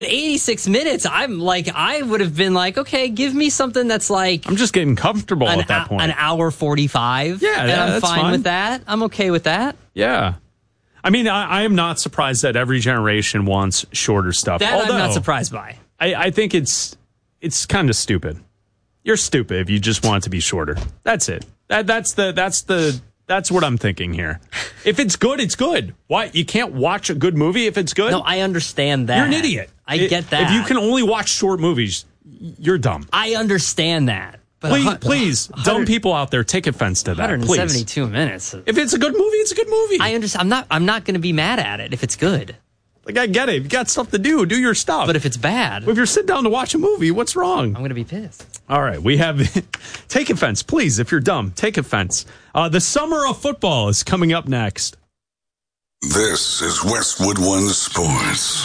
86 minutes, I would have been like, okay, give me something that's like... I'm just getting comfortable at that point. An hour 45. Yeah, and I'm that's fine with that. I'm okay with that. Yeah. I mean, I am not surprised that every generation wants shorter stuff. That I'm not surprised by. I think it's kind of stupid. You're stupid if you just want it to be shorter. That's it. That's what I'm thinking here. If it's good, it's good. What? You can't watch a good movie if it's good? No, I understand that. You're an idiot. I get that. If you can only watch short movies, you're dumb. I understand that. But please, dumb people out there, take offense to that. 172 minutes. If it's a good movie, it's a good movie. I understand. I'm not going to be mad at it if it's good. Like, I get it. You got stuff to do. Do your stuff. But if it's bad... If you're sitting down to watch a movie, what's wrong? I'm going to be pissed. All right. We have... Take offense. Please, if you're dumb, take offense. The summer of football is coming up next. This is Westwood One Sports.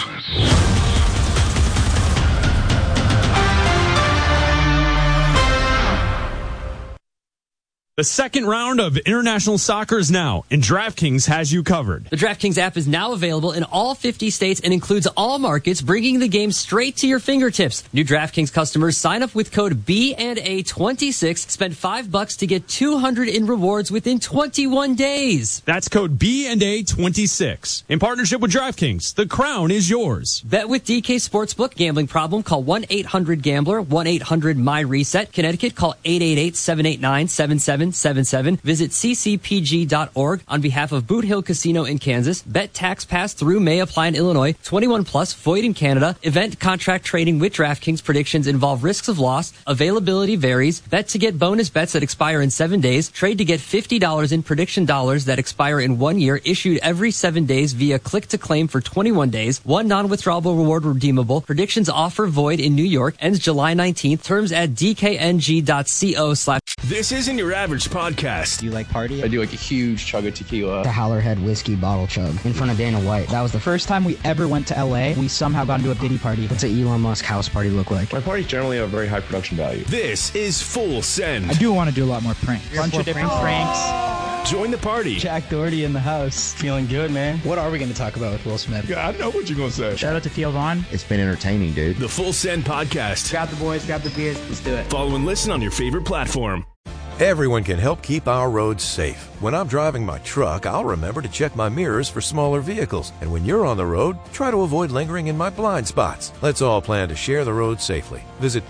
The second round of international soccer is now, and DraftKings has you covered. The DraftKings app is now available in all 50 states and includes all markets, bringing the game straight to your fingertips. New DraftKings customers sign up with code B&A26, spend $5 to get $200 in rewards within 21 days. That's code B&A26. In partnership with DraftKings, the crown is yours. Bet with DK Sportsbook. Gambling problem? Call 1-800-GAMBLER, 1-800-MY-RESET. Connecticut, call 888-789-7777. Visit ccpg.org on behalf of Boot Hill Casino in Kansas. Bet tax pass through may apply in Illinois. 21 plus, void in Canada. Event contract trading with DraftKings. Predictions involve risks of loss. Availability varies. Bet to get bonus bets that expire in 7 days. Trade to get $50 in prediction dollars that expire in 1 year. Issued every 7 days via click to claim for 21 days. One non-withdrawable reward redeemable. Predictions offer void in New York. Ends July 19th. Terms at dkng.co/. This isn't your average podcast. Do you like party? I do like a huge chug of tequila. The Howlerhead whiskey bottle chug in front of Dana White. That was the first time we ever went to LA. We somehow got into a Diddy party. What's an Elon Musk house party look like? My parties generally have very high production value. This is Full Send. I do want to do a lot more pranks. Bunch of different pranks. Join the party. Jack Doherty in the house. Feeling good, man. What are we going to talk about with Will Smith? Yeah, I know what you're going to say. Shout out to Theo Vaughn. It's been entertaining, dude. The Full Send podcast. Grab the boys, grab the beers. Let's do it. Follow and listen on your favorite platform. Everyone can help keep our roads safe. When I'm driving my truck, I'll remember to check my mirrors for smaller vehicles. And when you're on the road, try to avoid lingering in my blind spots. Let's all plan to share the road safely. Visit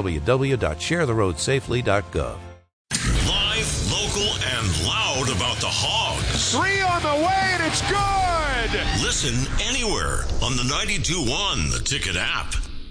www.sharetheroadsafely.gov. Live, local, and loud about the Hogs. 3 on the way, and it's good! Listen anywhere on the 92.1 The Ticket app.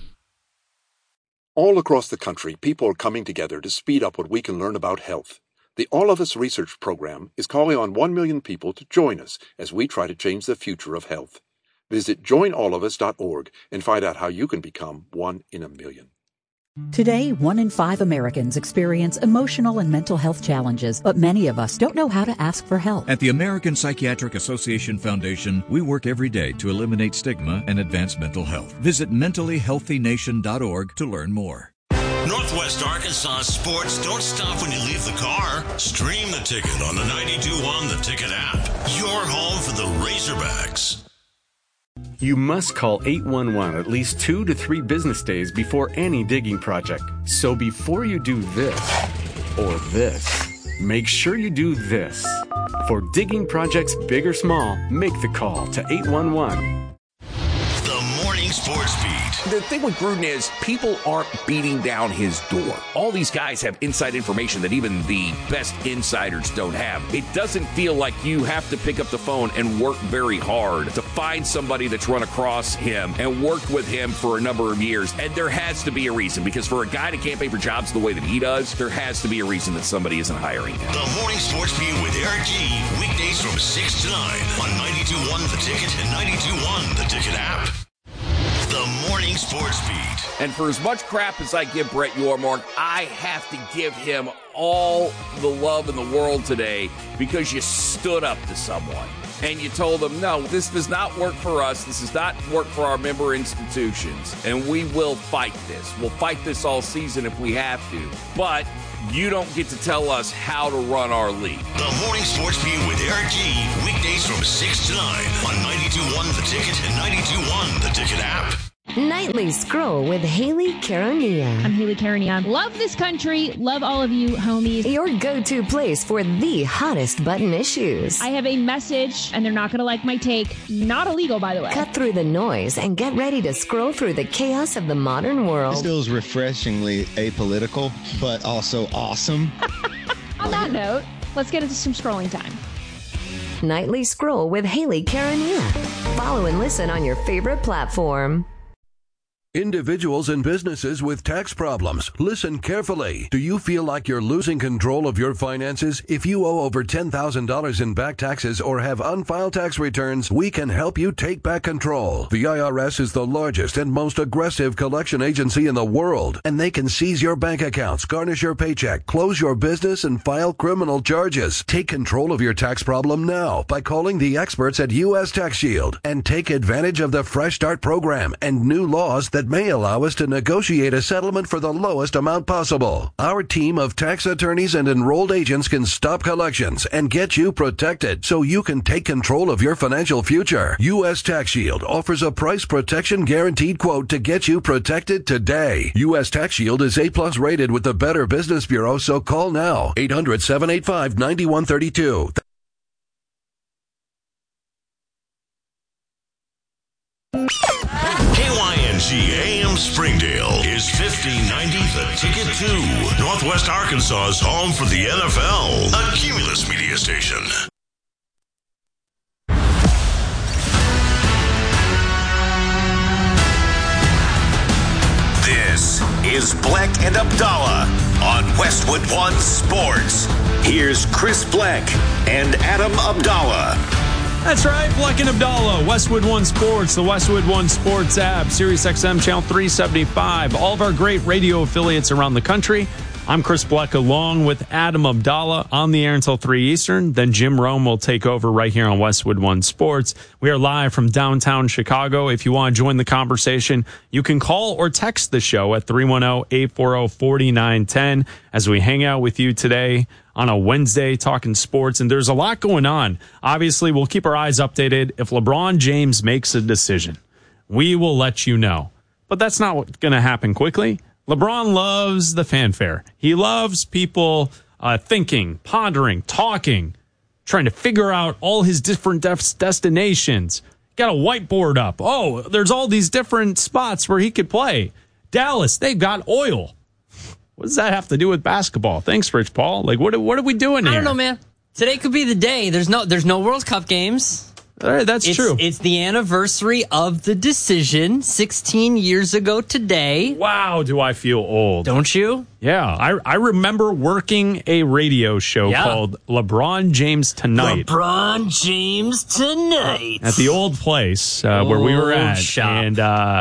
All across the country, people are coming together to speed up what we can learn about health. The All of Us Research Program is calling on 1 million people to join us as we try to change the future of health. Visit joinallofus.org and find out how you can become 1 in a million. Today, 1 in 5 Americans experience emotional and mental health challenges, but many of us don't know how to ask for help. At the American Psychiatric Association Foundation, we work every day to eliminate stigma and advance mental health. Visit mentallyhealthynation.org to learn more. Northwest Arkansas sports don't stop when you leave the car. Stream the Ticket on the 92.1 The Ticket app. Your home for the Razorbacks. You must call 811 at least 2 to 3 business days before any digging project. So before you do this or this, make sure you do this. For digging projects big or small, make the call to 811. The Morning Sports Beat. The thing with Gruden is people aren't beating down his door. All these guys have inside information that even the best insiders don't have. It doesn't feel like you have to pick up the phone and work very hard to find somebody that's run across him and worked with him for a number of years. And there has to be a reason, because for a guy to campaign for jobs the way that he does, there has to be a reason that somebody isn't hiring him. The Morning Sports Beat with Eric G. Weekdays from 6 to 9 on 92.1 The Ticket and 92.1 The Ticket app. The Morning Sports Beat. And for as much crap as I give Brett Yormark, I have to give him all the love in the world today because you stood up to someone and you told them, no, this does not work for us. This does not work for our member institutions. And we will fight this. We'll fight this all season if we have to. But you don't get to tell us how to run our league. The Morning Sports Beat with Eric G. Weekdays from 6 to 9 on 92.1 The Ticket and 92.1 The Ticket app. Nightly Scroll with Haley Karania. I'm Haley Karania. Love this country. Love all of you, homies. Your go-to place for the hottest button issues. I have a message, and they're not going to like my take. Not illegal, by the way. Cut through the noise and get ready to scroll through the chaos of the modern world. This feels refreshingly apolitical, but also awesome. On that note, let's get into some scrolling time. Nightly Scroll with Haley Karania. Follow and listen on your favorite platform. Individuals and businesses with tax problems, listen carefully. Do you feel like you're losing control of your finances? If you owe over $10,000 in back taxes or have unfiled tax returns, we can help you take back control. The IRS is the largest and most aggressive collection agency in the world, and they can seize your bank accounts, garnish your paycheck, close your business, and file criminal charges. Take control of your tax problem now by calling the experts at U.S. Tax Shield and take advantage of the Fresh Start program and new laws that may allow us to negotiate a settlement for the lowest amount possible. Our team of tax attorneys and enrolled agents can stop collections and get you protected so you can take control of your financial future. U.S. Tax Shield offers a price protection guaranteed quote to get you protected today. U.S. Tax Shield is A+ rated with the Better Business Bureau, so call now. 800-785-9132. KYNG AM Springdale is 1590 The Ticket 2, Northwest Arkansas's home for the NFL, a Cumulus media station. This is Bleck and Abdallah on Westwood One Sports. Here's Chris Bleck and Adam Abdallah. That's right, Bleck and Abdallah, Westwood One Sports, the Westwood One Sports app, Sirius XM Channel 375, all of our great radio affiliates around the country. I'm Chris Bleck along with Adam Abdallah on the air until 3 Eastern. Then Jim Rome will take over right here on Westwood One Sports. We are live from downtown Chicago. If you want to join the conversation, you can call or text the show at 310-840-4910 as we hang out with you today on a Wednesday talking sports. And there's a lot going on. Obviously, we'll keep our eyes updated. If LeBron James makes a decision, we will let you know. But that's not going to happen quickly. LeBron loves the fanfare. He loves people thinking, pondering, talking, trying to figure out all his different destinations. Got a whiteboard up. Oh, there's all these different spots where he could play. Dallas, they've got oil. What does that have to do with basketball? Thanks, Rich Paul. Like, what are we doing here? I don't know, man. Today could be the day. There's no World Cup games. All right, that's true. It's the anniversary of the decision 16 years ago today. Wow, do I feel old. Don't you? Yeah, I remember working a radio show called LeBron James Tonight. LeBron James Tonight. At the old place where we were at. Shop. And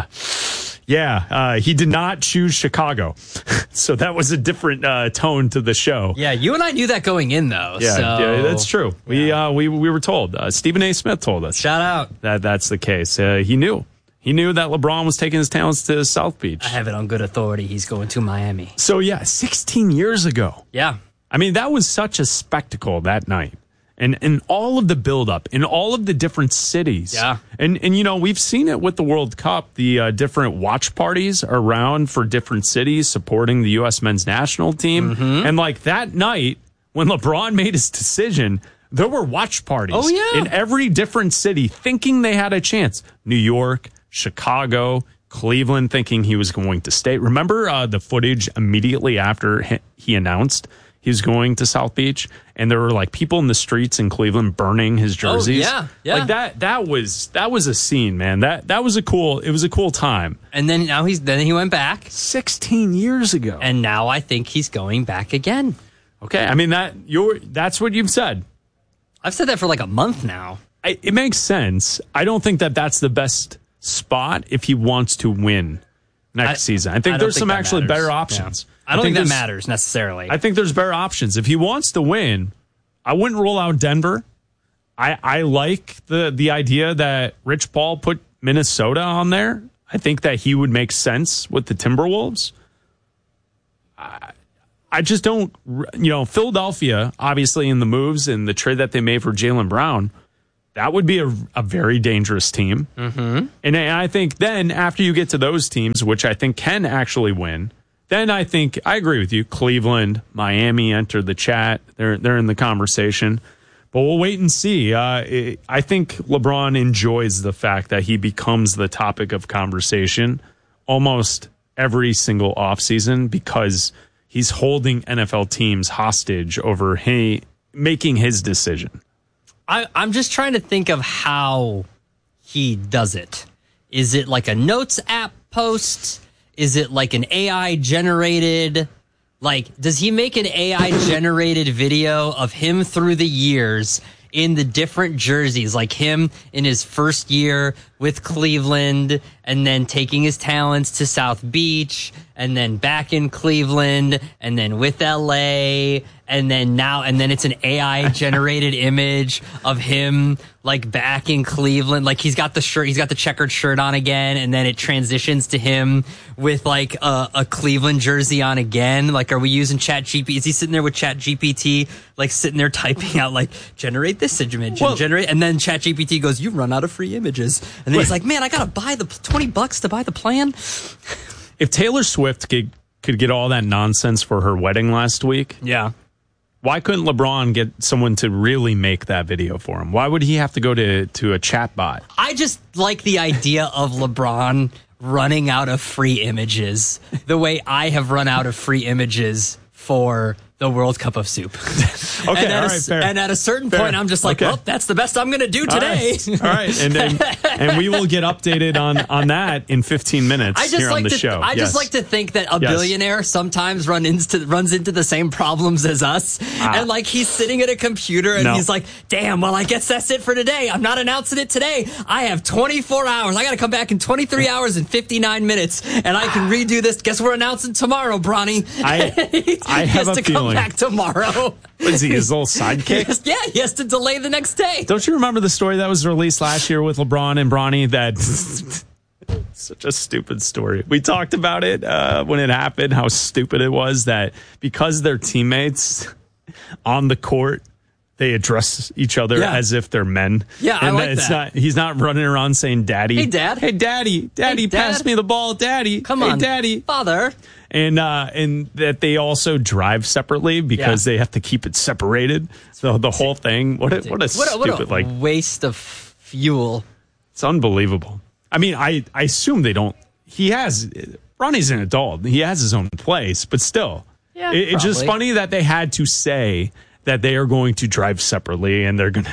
he did not choose Chicago. So that was a different tone to the show. Yeah, you and I knew that going in, though. Yeah, that's true. Yeah. We were told. Stephen A. Smith told us. Shout out. That's the case. He knew. He knew that LeBron was taking his talents to South Beach. I have it on good authority. He's going to Miami. So, 16 years ago. Yeah. I mean, that was such a spectacle that night. And all of the buildup in all of the different cities. Yeah. And we've seen it with the World Cup, the different watch parties around for different cities supporting the U.S. men's national team. Mm-hmm. And like that night, when LeBron made his decision, there were watch parties in every different city thinking they had a chance. New York, Chicago, Cleveland thinking he was going to stay. Remember the footage immediately after he announced he was going to South Beach, and there were like people in the streets in Cleveland burning his jerseys. Oh, yeah. Like that was a scene, man. That was a cool time. And then he went back 16 years ago. And now I think he's going back again. Okay. I mean that's what you've said. I've said that for like a month now. It makes sense. I don't think that's the best spot if he wants to win next season. I think there's some actually better options. Yeah. I don't think that matters necessarily. I think there's better options. If he wants to win, I wouldn't rule out Denver. I like the idea that Rich Paul put Minnesota on there. I think that he would make sense with the Timberwolves. I just don't, Philadelphia, obviously in the moves and the trade that they made for Jaylen Brown, that would be a very dangerous team. Mm-hmm. And I think then after you get to those teams, which I think can actually win, then I think I agree with you. Cleveland, Miami entered the chat. They're in the conversation. But we'll wait and see. I think LeBron enjoys the fact that he becomes the topic of conversation almost every single offseason because he's holding NFL teams hostage over making his decision. I'm just trying to think of how he does it. Is it like a notes app post? Is it like an AI generated? Like, does he make an AI generated video of him through the years in the different jerseys, like him in his first year with Cleveland and then taking his talents to South Beach and then back in Cleveland and then with LA and then it's an AI generated image of him like back in Cleveland. Like he's got the checkered shirt on again and then it transitions to him with like a Cleveland jersey on again. Like, are we using ChatGPT? Is he sitting there with ChatGPT, like sitting there typing out like generate this image and generate, and then ChatGPT goes, "You've run out of free images," and then he's like, "Man, I gotta buy the $20 to buy the plan." If Taylor Swift could get all that nonsense for her wedding last week, yeah, why couldn't LeBron get someone to really make that video for him? Why would he have to go to a chat bot? I just like the idea of LeBron running out of free images the way I have run out of free images for the World Cup of Soup. Okay, and at a certain point, I'm just like, well, that's the best I'm going to do today. All right. And we will get updated on that in 15 minutes here on the show. I just like to think that a billionaire sometimes runs into the same problems as us. And like he's sitting at a computer and he's like, damn, well, I guess that's it for today. I'm not announcing it today. I have 24 hours. I got to come back in 23 hours and 59 minutes and I can redo this. Guess we're announcing tomorrow, Bronny. I have a feeling. Back tomorrow. What is he, his little sidekick? Yeah, he has to delay the next day. Don't you remember the story that was released last year with LeBron and Bronny? That such a stupid story. We talked about it when it happened, how stupid it was that because they're teammates on the court, they address each other as if they're men. Yeah, and I like that. He's not running around saying daddy. Hey, Dad. Hey, daddy. Daddy, pass me the ball, daddy. Come on, daddy. Father. And that they also drive separately because they have to keep it separated. So the whole thing, what a stupid waste of fuel. It's unbelievable. I mean, I assume they don't. Ronnie's an adult. He has his own place, but still, it's just funny that they had to say that they are going to drive separately and they're going to.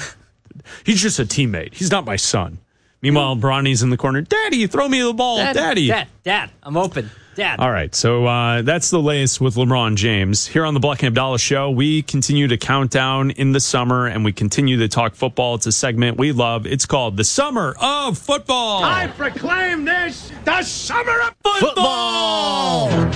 He's just a teammate. He's not my son. Meanwhile, Bronny's in the corner. Daddy, throw me the ball, Daddy. Dad, I'm open. Dad. All right, so that's the latest with LeBron James. Here on the Black and Abdallah Show, we continue to count down in the summer, and we continue to talk football. It's a segment we love. It's called The Summer of Football. I proclaim this the Summer of Football! What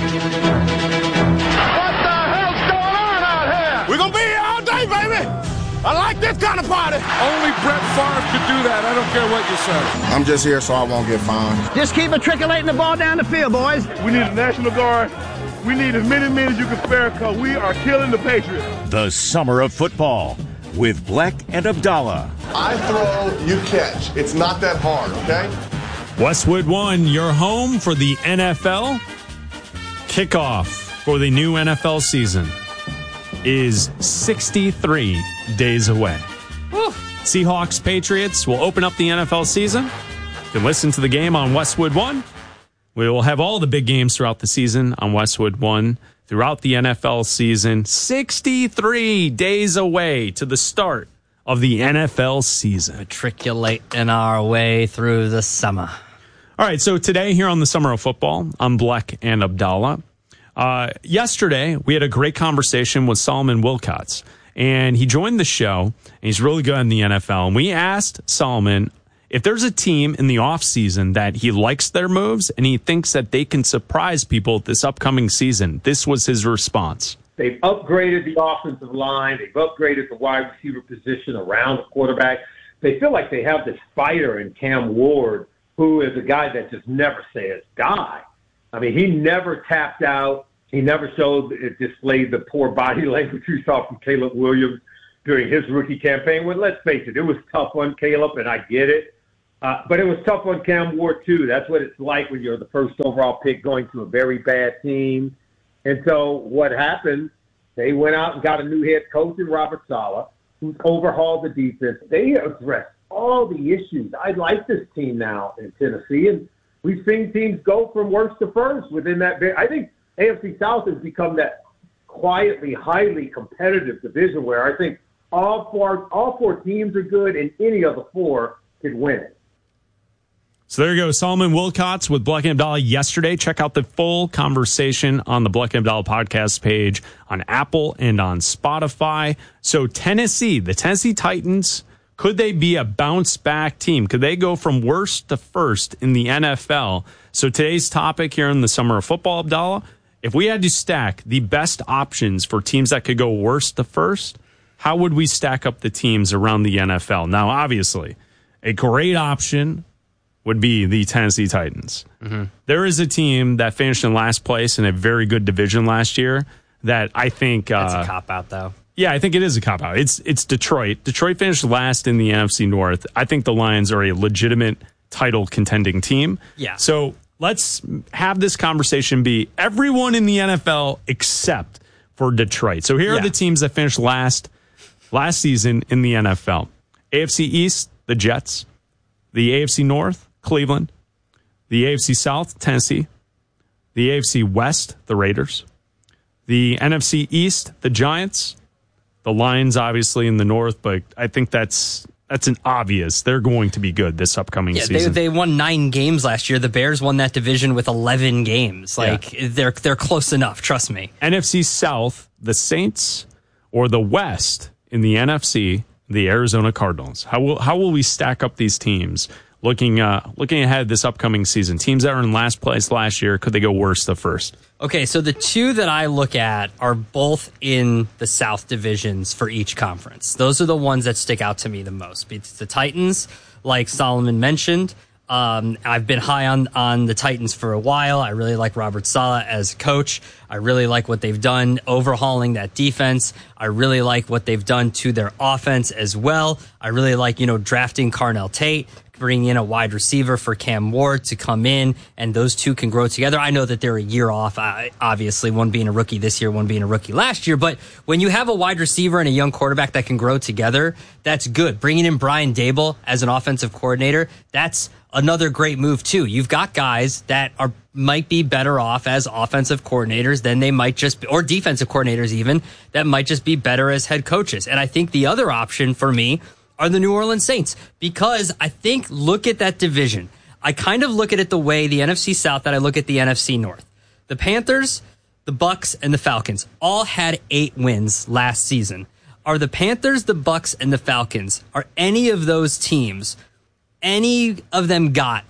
the hell's going on out here? We're going to be here all day, baby. I like this kind of party. Only Brett Favre could do that. I don't care what you say. I'm just here so I won't get fined. Just keep matriculating the ball down the field, boys. We need a National Guard. We need as many men as you can spare because we are killing the Patriots. The Summer of Football with Black and Abdallah. I throw, you catch. It's not that hard, okay? Westwood One, your home for the NFL. Kickoff for the new NFL season is 63 days away. Woo. Seahawks Patriots will open up the NFL season. You can listen to the game on Westwood One. We will have all the big games throughout the season on Westwood One throughout the NFL season. 63 days away to the start of the NFL season. Matriculating our way through the summer. All right, so today here on the Summer of Football, I'm Black and Abdallah. Yesterday, we had a great conversation with Solomon Wilcots, and he joined the show, and he's really good in the NFL. And we asked Solomon if there's a team in the offseason that he likes their moves and he thinks that they can surprise people this upcoming season. This was his response. They've upgraded the offensive line. They've upgraded the wide receiver position around the quarterback. They feel like they have this fighter in Cam Ward, who is a guy that just never says die. I mean, he never tapped out. He never displayed the poor body language we saw from Caleb Williams. during his rookie campaign. Well, let's face it was tough on Caleb, and I get it. But it was tough on Cam Ward, too. That's what it's like when you're the first overall pick going to a very bad team. And so what happened, they went out and got a new head coach in Robert Saleh, who's overhauled the defense. They addressed all the issues. I like this team now in Tennessee, and we've seen teams go from worst to first within that. I think AFC South has become that quietly, highly competitive division where I think all four teams are good, and any of the four could win it. So there you go. Solomon Wilcots with Bleck and Abdallah yesterday. Check out the full conversation on the Bleck and Abdallah podcast page on Apple and on Spotify. So Tennessee, the Tennessee Titans, could they be a bounce back team? Could they go from worst to first in the NFL? So today's topic here in the Summer of Football, Abdallah, if we had to stack the best options for teams that could go worst to first, how would we stack up the teams around the NFL? Now, obviously, a great option would be the Tennessee Titans. Mm-hmm. There is a team that finished in last place in a very good division last year that I think... That's a cop-out, though. Yeah, I think it is a cop-out. It's Detroit. Detroit finished last in the NFC North. I think the Lions are a legitimate title-contending team. Yeah. So let's have this conversation be everyone in the NFL except for Detroit. So here are the teams that finished last season in the NFL. AFC East, the Jets. The AFC North, Cleveland. The AFC South, Tennessee. The AFC West, the Raiders. The NFC East, the Giants. The Lions, obviously, in the North, but I think that's an obvious. They're going to be good this upcoming season. They won 9 games last year. The Bears won that division with 11 games. They're close enough, trust me. NFC South, the Saints, or the West in the NFC, the Arizona Cardinals. How will we stack up these teams looking ahead this upcoming season? Teams that were in last place last year, could they go worse the first? Okay, so the two that I look at are both in the South divisions for each conference. Those are the ones that stick out to me the most. It's the Titans, like Solomon mentioned. I've been high on the Titans for a while. I really like Robert Saleh as coach. I really like what they've done overhauling that defense. I really like what they've done to their offense as well. I really like, drafting Carnell Tate, bringing in a wide receiver for Cam Ward to come in, and those two can grow together. I know that they're a year off, obviously, one being a rookie this year, one being a rookie last year, but when you have a wide receiver and a young quarterback that can grow together, that's good. Bringing in Brian Daboll as an offensive coordinator, that's another great move too. You've got guys that might be better off as offensive coordinators than they might just be, or defensive coordinators even, that might just be better as head coaches. And I think the other option for me are the New Orleans Saints, because I think, look at that division. I kind of look at it the way the NFC South that I look at the NFC North. The Panthers, the Bucks, and the Falcons all had 8 wins last season. Are the Panthers, the Bucks, and the Falcons, are any of those teams, any of them got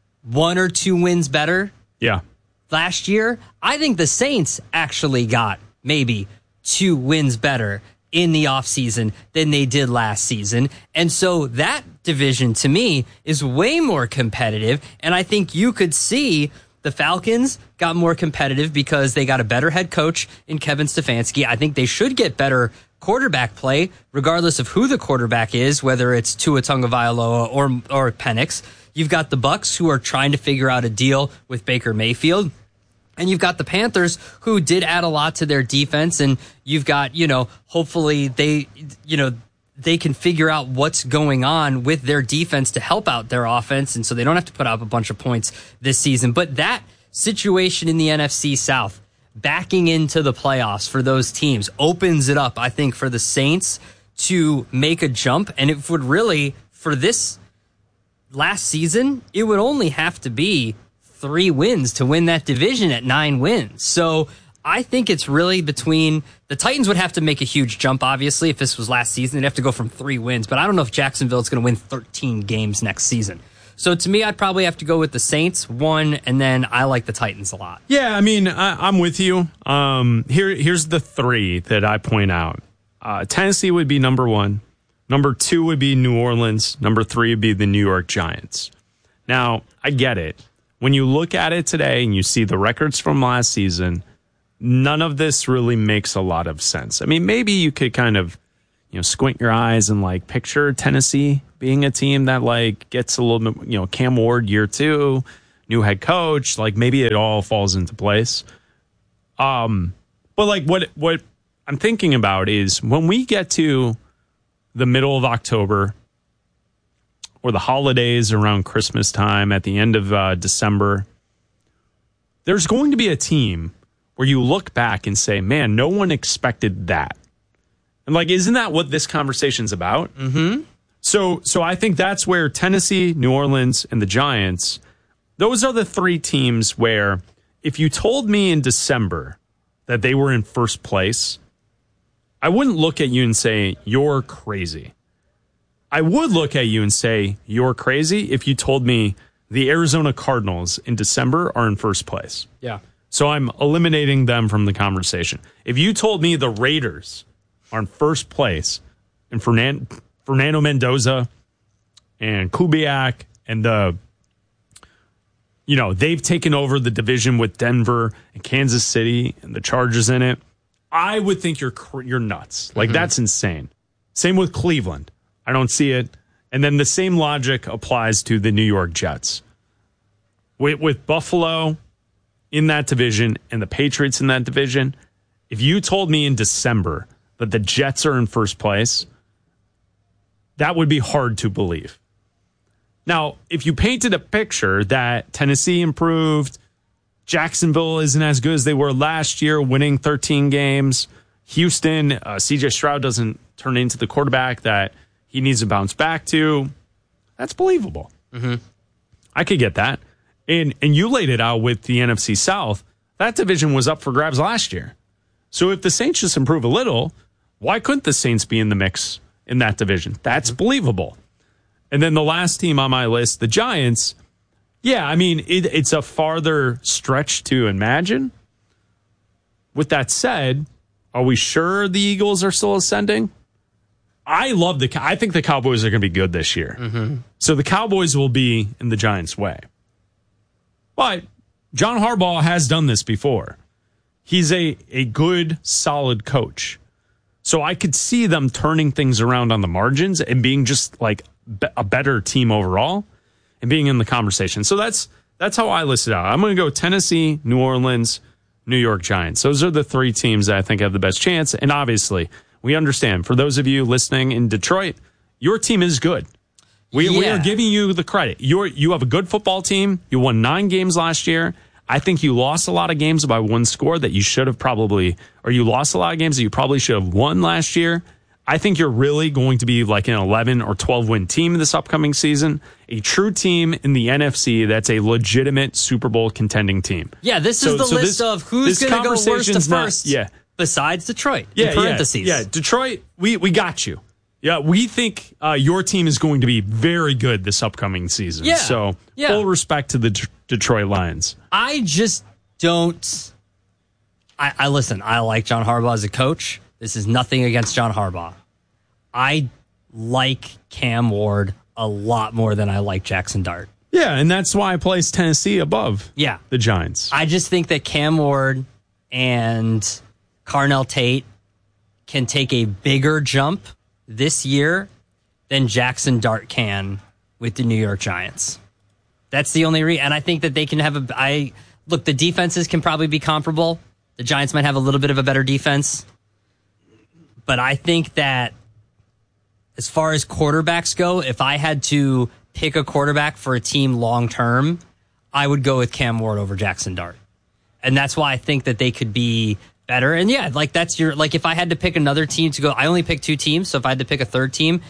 1 or 2 wins better? Yeah. Last year, I think the Saints actually got maybe 2 wins better in the offseason than they did last season. And so that division, to me, is way more competitive. And I think you could see the Falcons got more competitive because they got a better head coach in Kevin Stefanski. I think they should get better quarterback play, regardless of who the quarterback is, whether it's Tua Tagovailoa or Penix. You've got the Bucks, who are trying to figure out a deal with Baker Mayfield. And you've got the Panthers, who did add a lot to their defense. And you've got, hopefully they can figure out what's going on with their defense to help out their offense. And so they don't have to put up a bunch of points this season. But that situation in the NFC South, backing into the playoffs for those teams, opens it up, I think, for the Saints to make a jump. And it would really, for this last season, it would only have to be 3 wins to win that division at 9 wins. So I think it's really between the Titans would have to make a huge jump, obviously, if this was last season. They'd have to go from 3 wins, but I don't know if Jacksonville's going to win 13 games next season. So to me, I'd probably have to go with the Saints, 1, and then I like the Titans a lot. Yeah, I mean, I'm with you. Here's the 3 that I point out. Tennessee would be number 1. Number 2 would be New Orleans. Number 3 would be the New York Giants. Now, I get it. When you look at it today and you see the records from last season, none of this really makes a lot of sense. I mean, maybe you could kind of, squint your eyes and like picture Tennessee being a team that like gets a little bit, Cam Ward year 2, new head coach, like maybe it all falls into place. But like what I'm thinking about is when we get to the middle of October or the holidays around Christmas time at the end of December, there's going to be a team where you look back and say, man, no one expected that. And like, isn't that what this conversation's about? Mm-hmm. So I think that's where Tennessee, New Orleans, and the Giants, those are the 3 teams where if you told me in December that they were in first place, I wouldn't look at you and say, you're crazy. I would look at you and say, you're crazy if you told me the Arizona Cardinals in December are in first place. Yeah. So I'm eliminating them from the conversation. If you told me the Raiders are in first place and Fernando Mendoza and Kubiak and they've taken over the division with Denver and Kansas City and the Chargers in it, I would think you're nuts. Like, that's insane. Same with Cleveland. I don't see it. And then the same logic applies to the New York Jets. With Buffalo in that division and the Patriots in that division, if you told me in December that the Jets are in first place, that would be hard to believe. Now, if you painted a picture that Tennessee improved, Jacksonville isn't as good as they were last year, winning 13 games, Houston, CJ Stroud doesn't turn into the quarterback that he needs to bounce back to, that's believable. Mm-hmm. I could get that. And you laid it out with the NFC South. That division was up for grabs last year. So if the Saints just improve a little, why couldn't the Saints be in the mix in that division? That's believable. And then the last team on my list, the Giants, yeah, I mean, it's a farther stretch to imagine. With that said, are we sure the Eagles are still ascending? I think the Cowboys are going to be good this year. Mm-hmm. So the Cowboys will be in the Giants' way. But John Harbaugh has done this before. He's a good, solid coach. So I could see them turning things around on the margins and being just like a better team overall and being in the conversation. So that's how I list it out. I'm going to go Tennessee, New Orleans, New York Giants. Those are the 3 teams that I think have the best chance. And obviously, we understand, for those of you listening in Detroit, your team is good. We are giving you the credit. You have a good football team. You won 9 games last year. I think you lost a lot of games by 1 score that you should have you lost a lot of games that you probably should have won last year. I think you're really going to be like an 11 or 12 win team this upcoming season. A true team in the NFC that's a legitimate Super Bowl contending team. Yeah, this is the list of who's going to go worst to first besides Detroit. In parentheses. Yeah, Detroit, we got you. Yeah, we think your team is going to be very good this upcoming season. Yeah. So full respect to the Detroit Lions. I just don't. I listen, I like John Harbaugh as a coach. This is nothing against John Harbaugh. I like Cam Ward a lot more than I like Jackson Dart. Yeah, and that's why I place Tennessee above the Giants. I just think that Cam Ward and Carnell Tate can take a bigger jump this year than Jackson Dart can with the New York Giants. That's the only reason. And I think that they can have look, the defenses can probably be comparable. The Giants might have a little bit of a better defense. But I think that as far as quarterbacks go, if I had to pick a quarterback for a team long term, I would go with Cam Ward over Jackson Dart. And that's why I think that they could be better. And yeah, like that's if I had to pick another team to go, I only picked 2 teams. So if I had to pick a third team,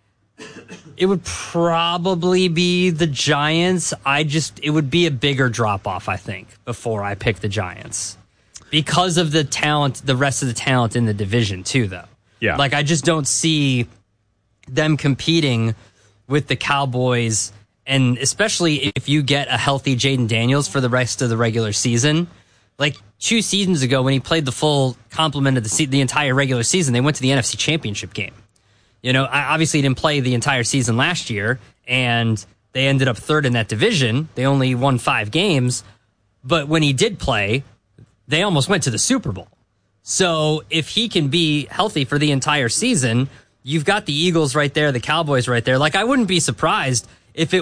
it would probably be the Giants. It would be a bigger drop off, I think, before I pick the Giants. Because of the talent, the rest of the talent in the division, too, though. Yeah. Like, I just don't see them competing with the Cowboys, and especially if you get a healthy Jaden Daniels for the rest of the regular season. Like, 2 seasons ago, when he played the full complement of the entire regular season, they went to the NFC Championship game. You know, obviously he didn't play the entire season last year, and they ended up 3rd in that division. They only won 5 games, but when he did play, they almost went to the Super Bowl. So if he can be healthy for the entire season, you've got the Eagles right there, the Cowboys right there. Like, I wouldn't be surprised if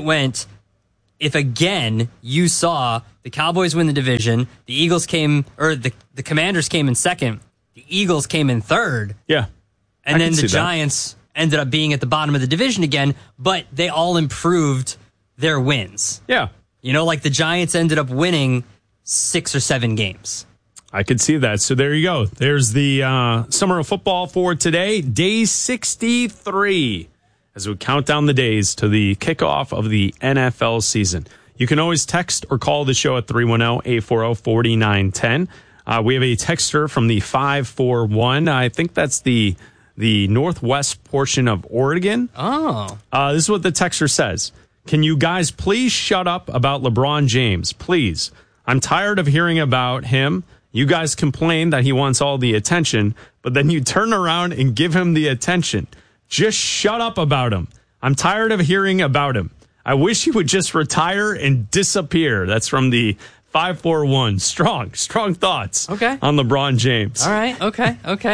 again you saw the Cowboys win the division, the Eagles came, or the Commanders came in second, the Eagles came in third. Yeah. And then the Giants ended up being at the bottom of the division again, but they all improved their wins. Yeah. You know, like the Giants ended up winning 6 or 7 games. I could see that. So there you go. There's the summer of football for today, day 63, as we count down the days to the kickoff of the NFL season. You can always text or call the show at 310-840-4910. We have a texter from the 541. I think that's the northwest portion of Oregon. Oh. This is what the texter says. Can you guys please shut up about LeBron James? Please. I'm tired of hearing about him. You guys complain that he wants all the attention, but then you turn around and give him the attention. Just shut up about him. I'm tired of hearing about him. I wish he would just retire and disappear. That's from the 541. Strong thoughts on LeBron James. All right. Okay.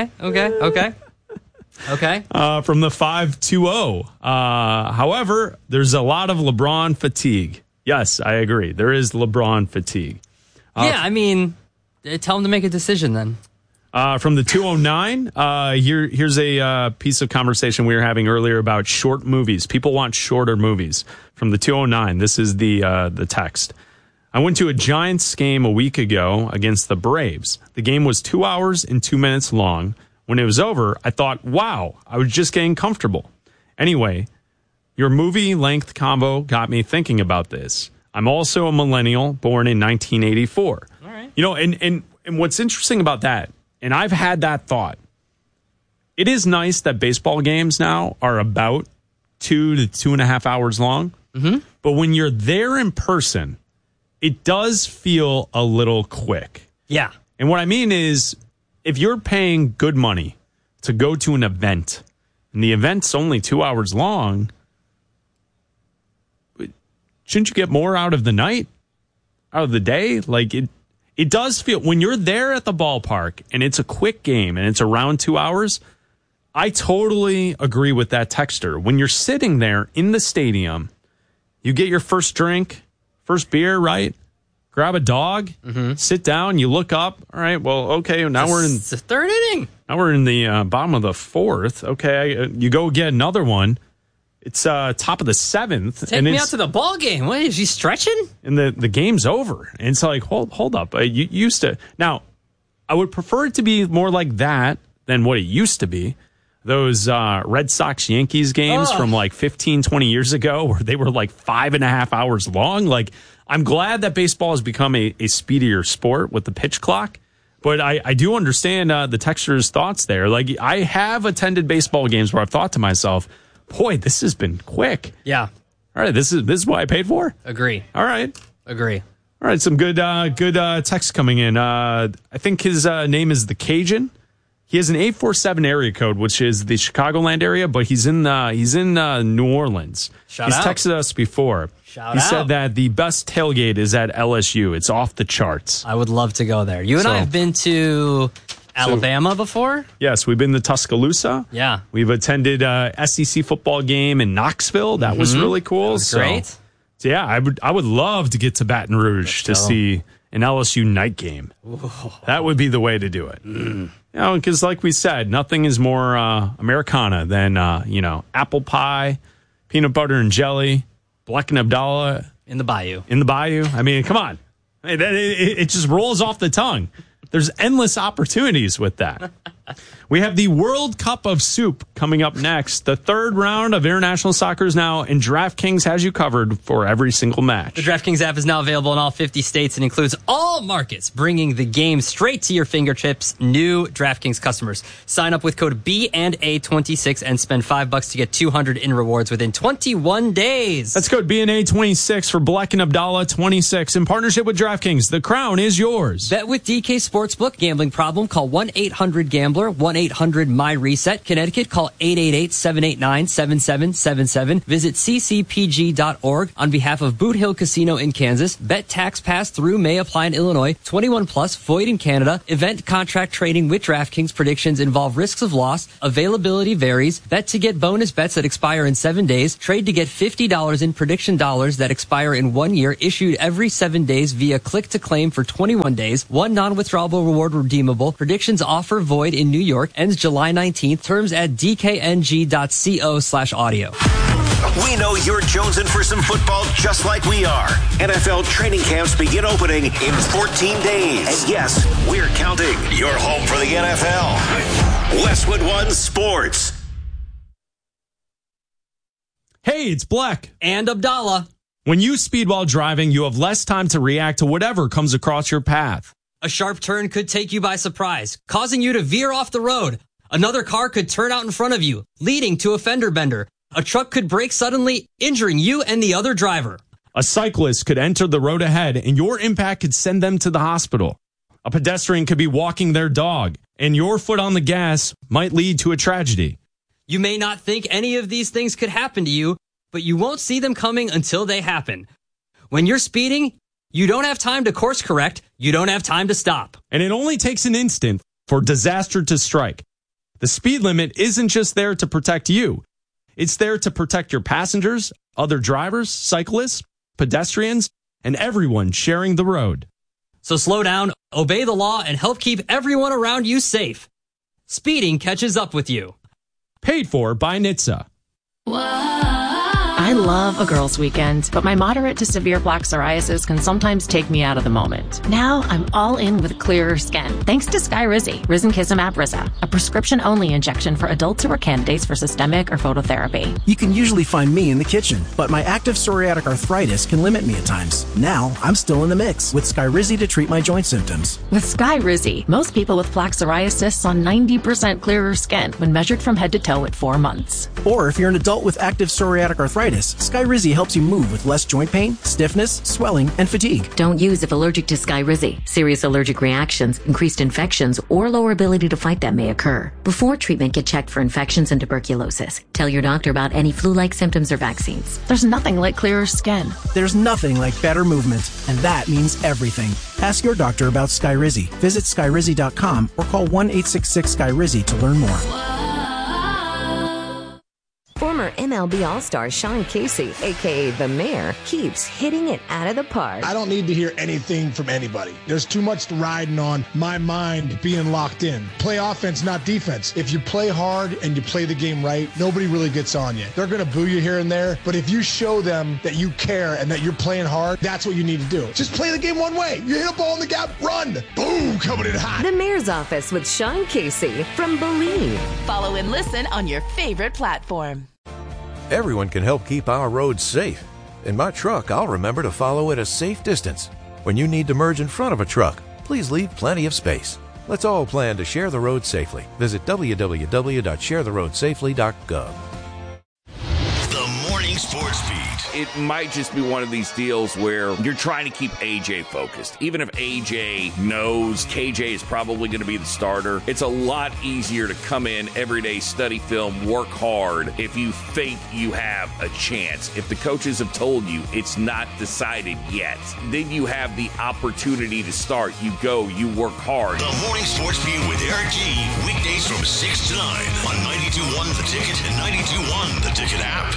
From the 520. However, there's a lot of LeBron fatigue. Yes, I agree. There is LeBron fatigue. Yeah, I mean, tell him to make a decision then. From the 209, here's a piece of conversation we were having earlier about short movies. People want shorter movies. From the 209, this is the text. I went to a Giants game a week ago against the Braves. The game was 2 hours and 2 minutes long. When it was over, I thought, wow, I was just getting comfortable. Anyway, your movie length combo got me thinking about this. I'm also a millennial, born in 1984. All right. You know, and what's interesting about that, and I've had that thought, it is nice that baseball games now are about 2 to 2.5 hours long. Mm-hmm. But when you're there in person, it does feel a little quick. Yeah. And what I mean is, if you're paying good money to go to an event, and the event's only 2 hours long, shouldn't you get more out of the night, out of the day? Like, it does feel, when you're there at the ballpark and it's a quick game and it's around 2 hours, I totally agree with that texter. When you're sitting there in the stadium, you get your first drink, first beer, right? Grab a dog, sit down, you look up. All right, well, okay, now we're in the third inning. Now we're in the bottom of the fourth. Okay, you go get another one. It's top of the seventh. Take me out to the ball game. What, is he stretching? And the game's over. And it's like, hold up. You used to. Now, I would prefer it to be more like that than what it used to be. Those Red Sox-Yankees games from like 15, 20 years ago where they were like 5.5 hours long. Like, I'm glad that baseball has become a speedier sport with the pitch clock. But I do understand the texter's thoughts there. Like, I have attended baseball games where I've thought to myself, boy, this has been quick. Yeah. All right, this is what I paid for? Agree. All right. Agree. All right, some good text coming in. I think his name is the Cajun. He has an 847 area code, which is the Chicagoland area, but he's in New Orleans. He's texted us before. He said that the best tailgate is at LSU. It's off the charts. I would love to go there. You and I have been to Alabama before? Yes, we've been to Tuscaloosa. Yeah. We've attended a SEC football game in Knoxville. That was really cool. That was great. So yeah, I would love to get to Baton Rouge to see an LSU night game. Ooh. That would be the way to do it. You know, because like we said, nothing is more Americana than apple pie, peanut butter and jelly, Black and Abdallah in the bayou. I mean, come on, it just rolls off the tongue. There's endless opportunities with that. We have the World Cup of Soup coming up next. The third round of international soccer is now, and DraftKings has you covered for every single match. The DraftKings app is now available in all 50 states and includes all markets, bringing the game straight to your fingertips. New DraftKings customers. Sign up with code BNA26 and spend $5 to get $200 in rewards within 21 days. That's code BNA26 for Black and Abdallah 26 in partnership with DraftKings. The crown is yours. Bet with DK Sportsbook. Gambling problem? Call 1-800-GAMBLER. Gambler, 1-800-MY-RESET. Connecticut, call 888-789-7777. Visit ccpg.org. On behalf of Boot Hill Casino in Kansas, bet tax pass through may apply in Illinois, 21 plus, void in Canada. Event contract trading with DraftKings. Predictions involve risks of loss. Availability varies. Bet to get bonus bets that expire in 7 days. Trade to get $50 in prediction dollars that expire in 1 year, issued every 7 days via click to claim for 21 days. One non-withdrawable reward redeemable. Predictions offer void in New York. Ends July 19th. Terms at dkng.co/audio. We know you're jonesing for some football just like we are. NFL training camps begin opening in 14 days. And yes, we're counting. Your home for the NFL. Westwood One Sports. Hey, it's Black. And Abdallah. When you speed while driving, you have less time to react to whatever comes across your path. A sharp turn could take you by surprise, causing you to veer off the road. Another car could turn out in front of you, leading to a fender bender. A truck could brake suddenly, injuring you and the other driver. A cyclist could enter the road ahead, and your impact could send them to the hospital. A pedestrian could be walking their dog, and your foot on the gas might lead to a tragedy. You may not think any of these things could happen to you, but you won't see them coming until they happen. When you're speeding, you don't have time to course correct. You don't have time to stop. And it only takes an instant for disaster to strike. The speed limit isn't just there to protect you. It's there to protect your passengers, other drivers, cyclists, pedestrians, and everyone sharing the road. So slow down, obey the law, and help keep everyone around you safe. Speeding catches up with you. Paid for by NHTSA. I love a girls' weekend, but my moderate to severe plaque psoriasis can sometimes take me out of the moment. Now I'm all in with clearer skin, thanks to Skyrizi, Risankizumab Riza, a prescription-only injection for adults who are candidates for systemic or phototherapy. You can usually find me in the kitchen, but my active psoriatic arthritis can limit me at times. Now I'm still in the mix with Skyrizi to treat my joint symptoms. With Skyrizi, most people with plaque psoriasis saw 90% clearer skin when measured from head to toe at 4 months. Or if you're an adult with active psoriatic arthritis, Skyrizi helps you move with less joint pain, stiffness, swelling, and fatigue. Don't use if allergic to Skyrizi. Serious allergic reactions, increased infections, or lower ability to fight them may occur. Before treatment, get checked for infections and tuberculosis. Tell your doctor about any flu-like symptoms or vaccines. There's nothing like clearer skin. There's nothing like better movement, and that means everything. Ask your doctor about Skyrizi. Visit Skyrizi.com or call 1-866-SKYRIZI to learn more. Former MLB All-Star Sean Casey, a.k.a. The Mayor, keeps hitting it out of the park. I don't need to hear anything from anybody. There's too much riding on my mind being locked in. Play offense, not defense. If you play hard and you play the game right, nobody really gets on you. They're going to boo you here and there, but if you show them that you care and that you're playing hard, that's what you need to do. Just play the game one way. You hit a ball in the gap, run. Boom, coming in hot. The Mayor's Office with Sean Casey from Believe. Follow and listen on your favorite platform. Everyone can help keep our roads safe. In my truck, I'll remember to follow at a safe distance. When you need to merge in front of a truck, please leave plenty of space. Let's all plan to share the road safely. Visit www.sharetheroadsafely.gov. The Morning Sports Beat. It might just be one of these deals where you're trying to keep AJ focused. Even if AJ knows KJ is probably going to be the starter, it's a lot easier to come in every day, study film, work hard if you think you have a chance. If the coaches have told you it's not decided yet, then you have the opportunity to start. You go, you work hard. The Morning Sports Beat with Eric G. Weekdays from 6 to 9 on 92.1 The Ticket and 92.1 The Ticket app.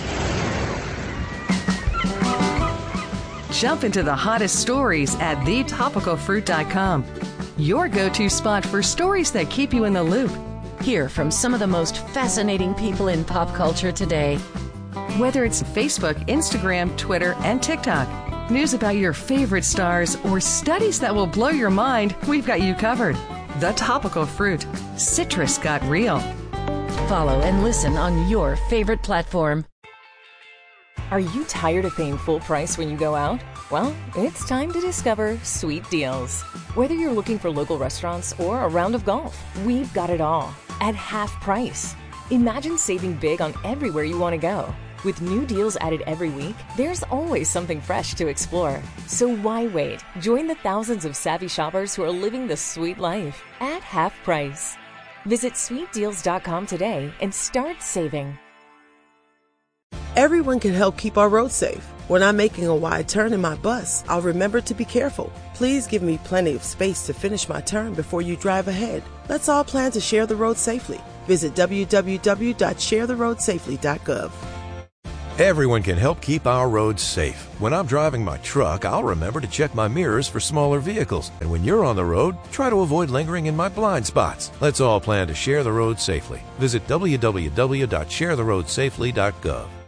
Jump into the hottest stories at thetopicalfruit.com. Your go-to spot for stories that keep you in the loop. Hear from some of the most fascinating people in pop culture today. Whether it's Facebook, Instagram, Twitter, and TikTok, news about your favorite stars, or studies that will blow your mind, we've got you covered. The Topical Fruit. Citrus got real. Follow and listen on your favorite platform. Are you tired of paying full price when you go out? Well, it's time to discover Sweet Deals. Whether you're looking for local restaurants or a round of golf, we've got it all at half price. Imagine saving big on everywhere you want to go. With new deals added every week, there's always something fresh to explore. So why wait? Join the thousands of savvy shoppers who are living the sweet life at half price. Visit sweetdeals.com today and start saving. Everyone can help keep our roads safe. When I'm making a wide turn in my bus, I'll remember to be careful. Please give me plenty of space to finish my turn before you drive ahead. Let's all plan to share the road safely. Visit www.sharetheroadsafely.gov. Everyone can help keep our roads safe. When I'm driving my truck, I'll remember to check my mirrors for smaller vehicles. And when you're on the road, try to avoid lingering in my blind spots. Let's all plan to share the road safely. Visit www.sharetheroadsafely.gov.